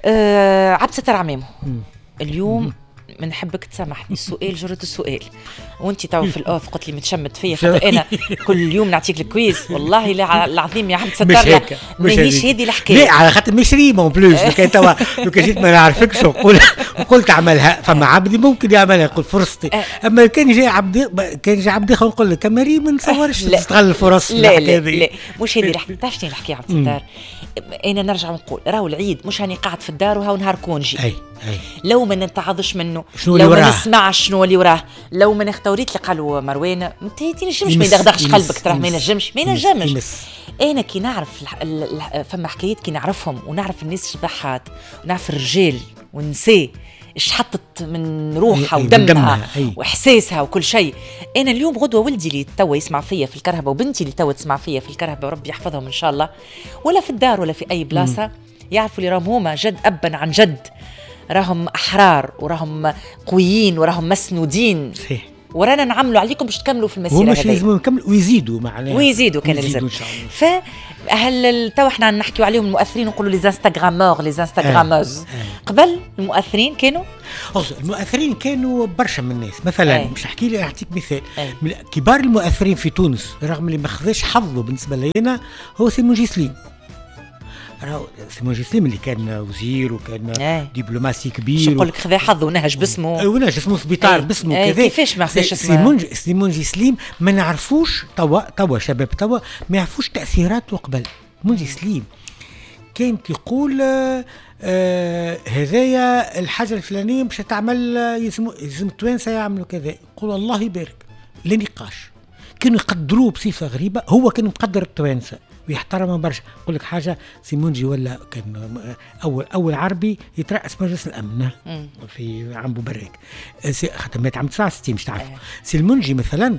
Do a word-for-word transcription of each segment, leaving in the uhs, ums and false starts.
آه عبد الستار عمامه اليوم من حبك تسامحني السؤال جرة السؤال وانت تو في الاوف قلت لي متشمت فيا خاطر انا كل يوم نعطيك الكويز والله لا العظيم يا عبد الستار ماهيش هذه الحكايه. لا على خاطر مش ريما اون بلوس كان توا لو كان جيت ما نعرفكش وقول وقلت اعملها فما عبدي ممكن يعملها قلت فرصتي اما كان جاي عبدي كان جاي عبدي نقول لك اما ريم ما نصورش تستغل الفرص. لا لا لا مش هذه الحكايه. تعرف شنو نحكي عبد الستار انا نرجع ونقول راهو العيد مش هاني قاعد في الدار وهاو نهار كونجي أي. أي. لو ما نتعظش منه لو ما نسمعش شنو اللي وراه لو ما نختوريت اللي قالوا مروان ما تنجمش ما يدغدغش قلبك تراه ما ينجمش ما ينجمش. انا كي نعرف فما حكايات كي نعرفهم ونعرف الناس شبحات ونعرف الرجال والنساء ايش حطت من روحها ودمها واحساسها وكل شيء. انا اليوم غدوه ولدي اللي توا يسمع فيا في الكرهبه وبنتي اللي توا تسمع فيا في الكرهبه وربي يحفظهم ان شاء الله ولا في الدار ولا في اي بلاصه يعرفوا اللي راهم هما جد ابا عن جد راهم احرار وراهم قويين وراهم مسنودين صحيح ورانا نعملوا عليكم باش تكملوا في المسيره هذه. لازم يكملوا ويزيدوا معناها ويزيدوا كان لازم. فهل تو احنا نحكيوا عليهم المؤثرين ونقولوا لي انستغرامور لي انستغراموز آه. آه. قبل المؤثرين كانوا المؤثرين كانوا برشا من الناس مثلا آه. مش احكي لي اعطيك مثال آه. من كبار المؤثرين في تونس رغم اللي ما خذاش حظه بالنسبه لنا هو سيمون جيسلين. راهو سيمون جيسليم اللي كان وزير وكان أي. دبلوماسي كبير شو نقول لك خذا حظ ونهج باسمه أي. ونهج اسمه سبيطار باسمه كذا. كيفاش ما خذاش اسمه سيمون سيمون جيسليم ما نعرفوش توا توا شباب توا ما يعرفوش تاثيراته قبل. سيمون جيسليم كان يقول آه آه هذايا الحاجه الفلانيه باش تعمل يلزم يلزم التوانسه يعملوا كذا يقول الله يبارك لا نقاش. كانوا يقدروه بصفه غريبه هو كان مقدر التوانسه ويحترم برشا. نقول لك حاجه سيمونجي ولا كان اول اول عربي يترأس مجلس الامن مم. في عم بوبريك خاطر مات عام تسعة وستين مش تعرف أه. سيمونجي مثلا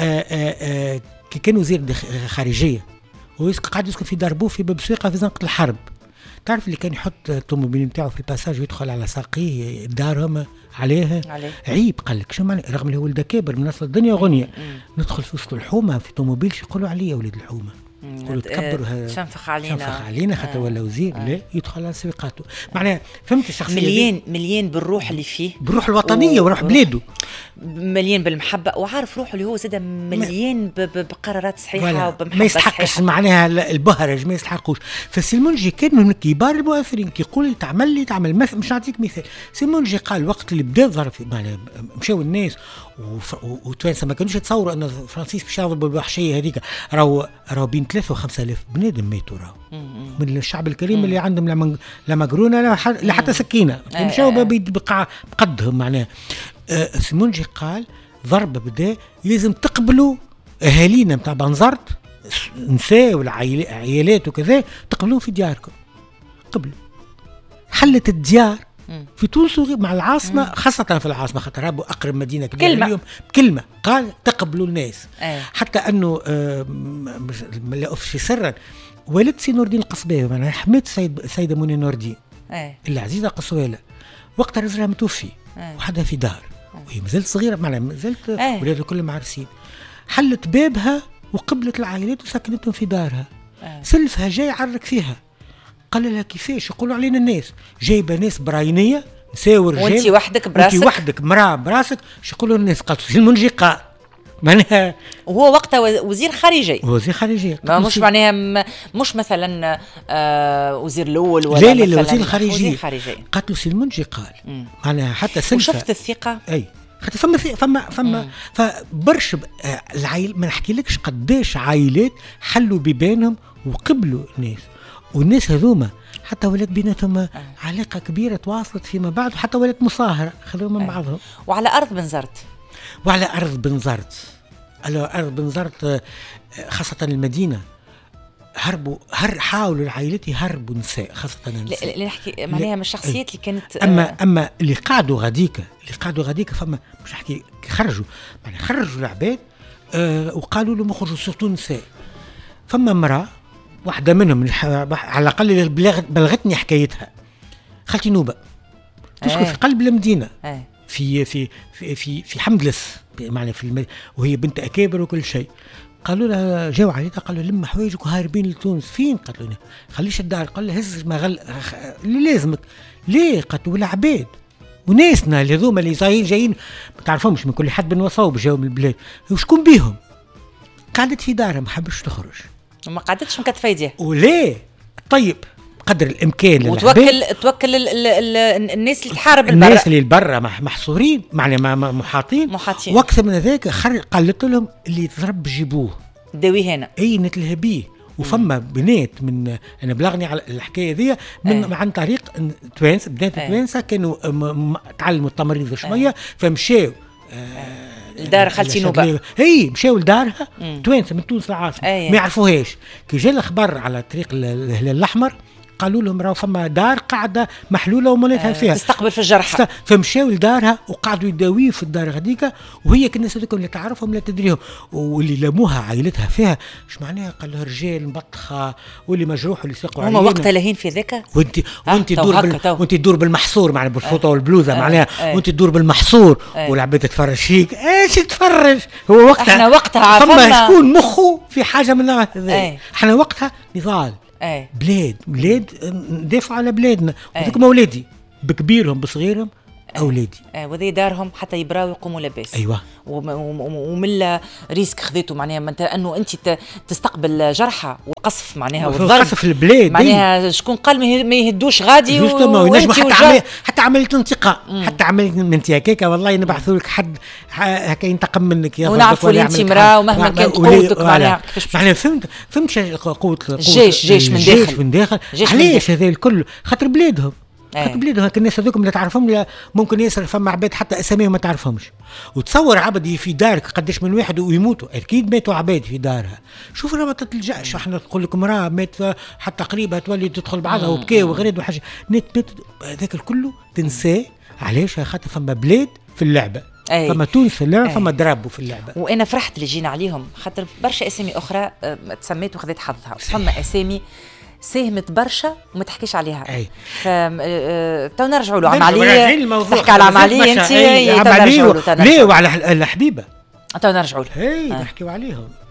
كي كان وزير خارجيه وقاعد يسكن في داربو في باب سويقه في زنقه الحرب. تعرف اللي كان يحط الطوموبيل نتاعو في الباساج ويدخل على ساقيه دارهم عليه, عليه. عيب قال لك شو معنى رغم اللي هو ولد كابر من اصل الدنيا غنيه ندخل في وسط الحومه في طوموبيل يقولوا عليه ولد الحومه يقولوا تكبروا شنفخ علينا شنفخ علينا حتى ولا وزير لا يدخل على سويقاته معناها فهمت الشخصيه مليان مليان بالروح اللي فيه بالروح الوطنيه و... وروح بلاده مليان بالمحبه وعارف روحه اللي هو زاد مليان ب... بقرارات صحيحه وبمحبه ما يستحقش معناها البهرج ما يستحقوش. فسيمونجي كان من كبار المؤثرين كي يقول تعمل لي تعمل مثل مش نعطيك مثال. سيمونجي قال وقت اللي بدا ظرف معناها مشاو الناس وتوانسه ما كانوش يتصوروا ان فرانسيس باش يضرب بالوحشيه هذيك راهو راهو بين ثلاثة وخمسة آلاف بنادم ماتوا راهو من الشعب الكريم اللي عندهم لا مقرونه لا حتى سكينه مشاو بقى بقدهم معناها. آه سيمونجي قال ضربه بدا لازم تقبلوا اهالينا نتاع بنزرت نساء والعائلات وكذا تقبلوهم في دياركم. قبلوا حلت الديار في تونس مع العاصمه مم. خاصه في العاصمه خاطر رابو اقرب مدينه كبيره اليوم بكلمه قال تقبلوا الناس أيه. حتى انه آه لا افشي سرا والد سي نور الدين القصباوي معناها حمات سيد سيده منى نور الدين أيه. العزيزه قصواله وقتها رجلها متوفي أيه. وحدها في دار أيه. وهي مازالت صغيره معناها مازالت أيه. ولادها كلهم عارسين. حلت بابها وقبلت العائلات وسكنتهم في دارها أيه. سلفها جاي يعرك فيها قال لها كيفاش يقولوا علينا الناس جايبه ناس براينيه نساء ورجال وانت وحدك براسك وانت وحدك مراه براسك شو يقولوا الناس قالت سيمونجي قال معناها وهو وقتها وزير خارجيه وزير خارجيه ما مش معناها مش مثلا آه وزير الاول ولا لا لا وزير خارجيه قالت له سيمونجي قال معناها حتى سلفه وشفت الثقه اي خاطر فما فما فما فبرش العائل ما نحكي لكش قداش عائلات حلوا بيبانهم وقبلوا الناس والناس هذوما حتى ولات بيناتهم أه. علاقة كبيرة تواصلت فيما بعد وحتى ولات مصاهرة خذوا من أه. بعضهم. وعلى أرض بنزرت وعلى أرض بنزرت على أرض بنزرت خاصة المدينة هربوا هر حاولوا العائلات يهربوا نساء خاصة النساء اللي نحكي معناها من الشخصيات اللي كانت أما آه أما اللي قعدوا غاديكا اللي قعدوا غاديكا فما مش نحكي خرجوا يعني خرجوا العباد آه وقالوا لهم اخرجوا سورتو نساء. فما امرأة واحدة منهم على الأقل بلغتني حكايتها خالتي نوبة تسكن في قلب المدينة في في في في, في حمدلس معنى في الم... وهي بنت أكابر وكل شيء. قالوا لها جاوا عليها قالوا لما حوايجك وهاربين لتونس. فين؟ قالت له خليش الدار. قال لها هز ما غل اللي لازمك. ليه؟ قالت له ولا عباد وناسنا اللي هذوما اللي جايين جايين ما تعرفهمش من كل حد بن وصوب جاوا من البلاد وشكون بيهم. قعدت في دارها ما حبش تخرج وما قعدتش مكتفه يديها. وليه؟ طيب قدر الامكان وتوكل توكل ال ال ال الناس اللي تحارب البرا، الناس اللي البرا محصورين معناها محاطين محاطين. واكثر من ذاك قالت لهم اللي يضرب جيبوه داويه هنا اي نتلهبيه. وفما بنات من انا بلغني على الحكايه ذي من عن طريق توانس بنات توانسه كانوا تعلموا التمريض شويه فمشاو لدار خالتي نوبه. هي مشاو لدارها توانسه من تونس العاصمه ما يعرفوهاش. كي جا الخبر على طريق الهلال الاحمر قالوا لهم راهو فما دار قاعده محلوله ومولاتها فيها تستقبل في الجرحى. فمشاو لدارها وقعدوا يداويوا في الدار غاديكا وهي كالناس هذوك اللي تعرفهم لا تدريهم واللي لاموها عائلتها فيها. اش معناها؟ قال له رجال مبطخه واللي مجروح واللي ساقوا علينا. هما وقتها لاهين في ذاك وانت وانت تدور بال... وانت تدور بالمحصور معناها بالفوطه والبلوزه آه. معناها آه. وانت تدور بالمحصور آه. والعباد تتفرج فيك. ايش تتفرج؟ هو وقتها احنا وقتها فما شكون مخه في حاجه من هذا آه. احنا وقتها نضال أي. بلاد بلاد ندافعوا على بلادنا وذوك اولادي بكبيرهم بصغيرهم اولادي اه وذي دارهم حتى يبراو يقوموا لاباس. ايوه ومن ريسك خذيتو معناها انه انت تستقبل جرحى والقصف معناها والضرب قصف البلاد معناها شكون قال ما يهدوش غادي ونجم حتى عمليه حتى عمليه انتقاء حتى عمليه من انت هكاك والله نبعثوا لك حد هكا ينتقم منك يا ونعرفوا اللي انت مراه ومهما كانت قوتك معناها كيفاش معناها فهمت فهمت قوه الجيش جيش من داخل من داخل علاش هذا الكل خاطر بلادهم خاطر بلادهم هكا الناس هذوك اللي تعرفهم ممكن ياسر فما عباد حتى اساميهم ما تعرفهمش. وتصور عبد في دارك قداش من واحد ويموتوا اكيد ماتوا عباد في دارها. شوف راه ما تلجاش احنا نقول لك امراه مات حتى قريبه تولي تدخل بعضها وبكى وغريد وحاجه نت مات هذاك الكل تنساه. علاش؟ خاطر فما بلاد في اللعبه أي. فما تونس في اللعبه فما درابو في اللعبه. وانا فرحت اللي جينا عليهم خاطر برشا اسامي اخرى تسميت وخذت حظها. فما اسامي ساهمت برشا وما تحكيش عليها. اي ف تو نرجعوا له عمليه تحكي على عمليه انت عمليه ليه وعلى الحبيبه تو نرجعوا له اي نحكيوا عليهم.